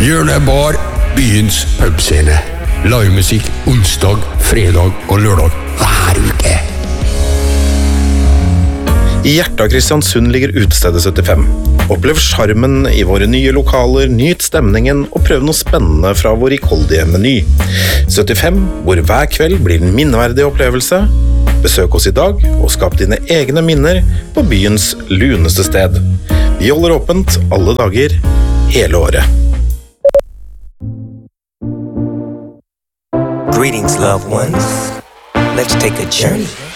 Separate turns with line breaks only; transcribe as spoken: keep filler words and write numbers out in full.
Hjørnebar, byens pubscene. Livemusikk onsdag, fredag og lørdag hver uke.
I hjertet av Kristiansund ligger utestedet syttifem. Opplev charmen i våre nye lokaler, nyt stemningen og prøv noe spennende fra vår rikholdige meny. syttifem, hvor hver kveld blir en minneverdig opplevelse. Besøk oss i dag og skap dine egne minner på byens luneste sted. Vi holder åpent alle dager, hele året.
Greetings, loved ones. Let's take a journey.